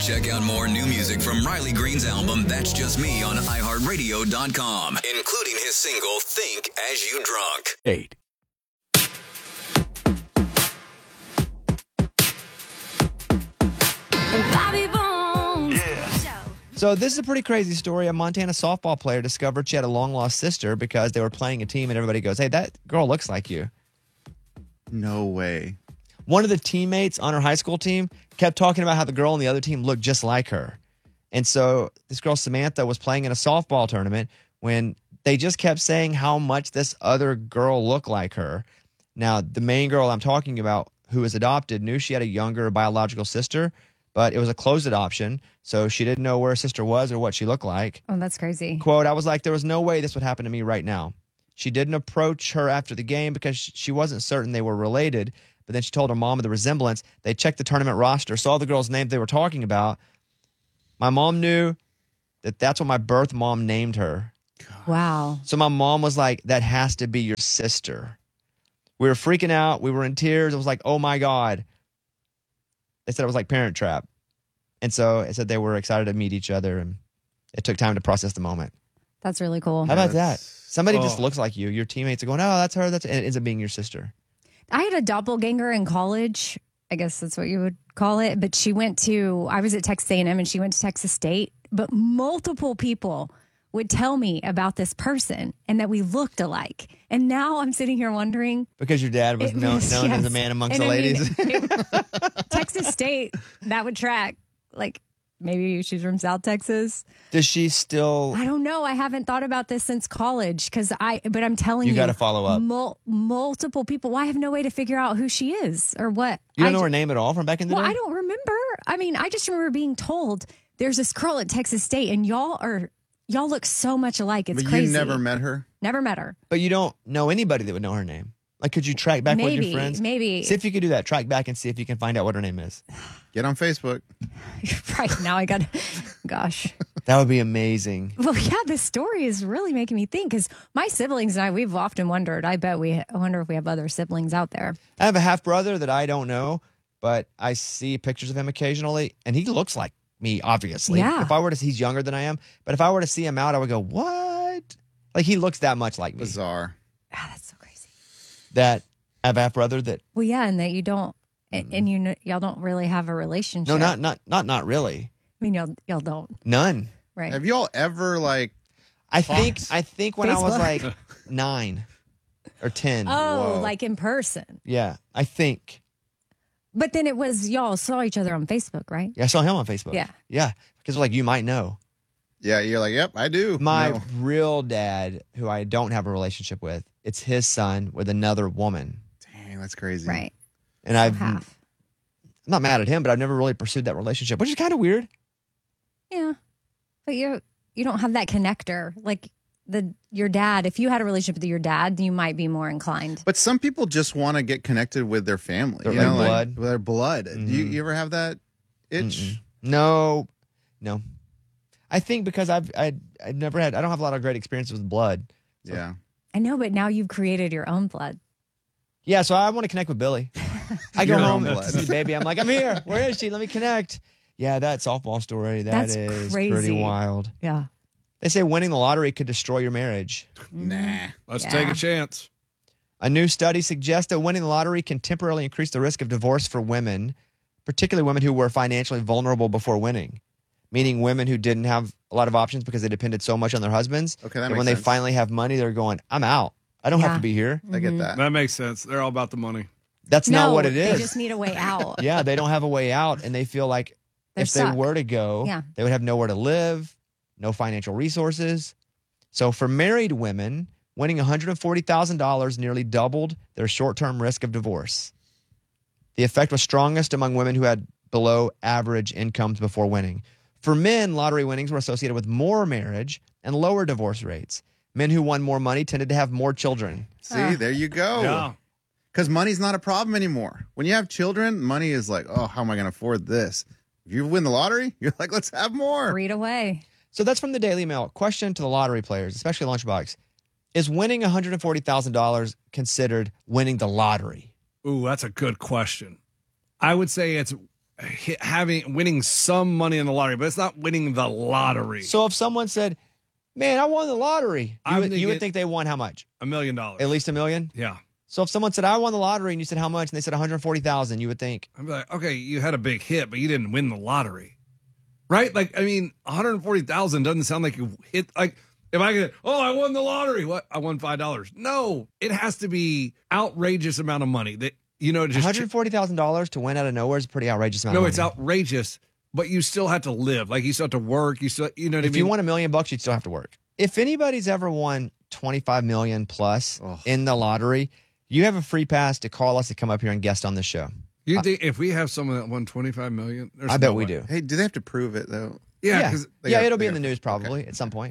Check out more new music from Riley Green's album, That's Just Me, on iHeartRadio.com, including his single, Think As You Drunk. 8. So this is a pretty crazy story. A Montana softball player discovered she had a long-lost sister because they were playing a team and everybody goes, hey, that girl looks like you. No way. One of the teammates on her high school team kept talking about how the girl on the other team looked just like her. And so this girl, Samantha, was playing in a softball tournament when they just kept saying how much this other girl looked like her. Now, the main girl I'm talking about who was adopted knew she had a younger biological sister, but it was a closed adoption, so she didn't know where her sister was or what she looked like. Oh, that's crazy. Quote, I was like, there was no way this would happen to me right now. She didn't approach her after the game because she wasn't certain they were related, but then she told her mom of the resemblance. They checked the tournament roster, saw the girl's name they were talking about. My mom knew that that's what my birth mom named her. Wow. So my mom was like, that has to be your sister. We were freaking out. We were in tears. It was like, oh, my God. They said it was like Parent Trap. And so it said they were excited to meet each other, and it took time to process the moment. That's really cool. How about that? Somebody just looks like you. Your teammates are going, oh, that's her. And it ends up being your sister. I had a doppelganger in college. I guess that's what you would call it. But I was at Texas A&M and she went to Texas State. But multiple people would tell me about this person and that we looked alike. And now I'm sitting here wondering. Because your dad was known as a man amongst the ladies. Texas State, that would track. Like, maybe she's from South Texas. Does she still? I don't know. I haven't thought about this since college but I'm telling you. You got to follow up. Multiple people. Well, I have no way to figure out who she is or what. You don't know her name at all from back in the day? Well, I don't remember. I mean, I just remember being told there's this girl at Texas State and y'all look so much alike. It's crazy. You never met her? Never met her. But you don't know anybody that would know her name. Like, could you track back with your friends? Maybe. See if you could do that. Track back and see if you can find out what her name is. Get on Facebook. Right. Now I got to, gosh. That would be amazing. Well, yeah, this story is really making me think because my siblings and we've often wondered. I wonder if we have other siblings out there. I have a half brother that I don't know, but I see pictures of him occasionally, and he looks like me, obviously. Yeah. If I were to, he's younger than I am, but if I were to see him out, I would go, what? Like, he looks that much like me. Bizarre. Ah, that's so crazy. That I have a half brother that. Well, yeah, and that you don't, and y'all don't really have a relationship. No, not really. I mean, y'all don't. None. Right. Have y'all ever I think when I was Facebook? like 9 or 10. Oh, Whoa. like in person. Yeah, I think. But then it was y'all saw each other on Facebook, right? Yeah, I saw him on Facebook. Yeah. Yeah, because like you might know. Yeah, you're like, yep, I do. My No. real dad, who I don't have a relationship with, it's his son with another woman. Dang, that's crazy. Right. And I'm not mad at him, but I've never really pursued that relationship, which is kind of weird. Yeah. But you don't have that connector. Like your dad, if you had a relationship with your dad, you might be more inclined. But some people just want to get connected with their family. Their like blood. with their blood. Mhm. Do you ever have that itch? No. I think because I've never had, I don't have a lot of great experiences with blood. So. Yeah. I know, but now you've created your own blood. Yeah, so I want to connect with Billy. I go Your home, own blood. see baby. I'm like, I'm here. Where is she? Let me connect. Yeah, that softball story, That's is crazy. pretty wild. Yeah. They say winning the lottery could destroy your marriage. Nah. Let's take a chance. A new study suggests that winning the lottery can temporarily increase the risk of divorce for women, particularly women who were financially vulnerable before winning, meaning women who didn't have a lot of options because they depended so much on their husbands. Okay, that that makes when sense. they finally have money, they're going, I'm out. I don't have to be here. I get that. That makes sense. They're all about the money. That's not what it They is. just need a way out. Yeah, they don't have a way out, and they feel like They're if stuck. they were to go, Yeah. they would have nowhere to live, no financial resources. So for married women, winning $140,000 nearly doubled their short-term risk of divorce. The effect was strongest among women who had below average incomes before winning. For men, lottery winnings were associated with more marriage and lower divorce rates. Men who won more money tended to have more children. See, there you go. Yeah. Because money's not a problem anymore. When you have children, money is like, oh, how am I going to afford this? If you win the lottery, you're like, let's have more. Read away. So that's from the Daily Mail. Question to the lottery players, especially Lunchbox. Is winning $140,000 considered winning the lottery? Ooh, that's a good question. I would say it's winning some money in the lottery, but it's not winning the lottery. So if someone said, "Man, I won the lottery," you would think they won how much? $1 million. At least $1 million. Yeah. So if someone said, "I won the lottery," and you said how much, and they said 140,000, you would think, I'm like, okay, you had a big hit, but you didn't win the lottery, right? Like, I mean, 140,000 doesn't sound like you hit. Like, if I get, I won the lottery. What? I won $5. No, it has to be outrageous amount of money that just $140,000 to win out of nowhere is a pretty outrageous amount. No, of money. it's outrageous, but you still have to live. Like, you still have to work. You still, you know what I mean? If you won $1 million, you'd still have to work. If anybody's ever won 25 million plus in the lottery, you have a free pass to call us to come up here and guest on the show. You think if we have someone that won 25 million, I bet we do. Hey, do they have to prove it though? Yeah, Yeah, because it'll be in the news probably at some point.